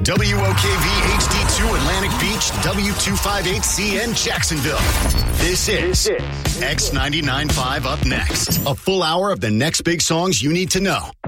WOKV HD2 Atlantic Beach, W258CN Jacksonville. This is X99.5 Up Next. A full hour of the next big songs you need to know.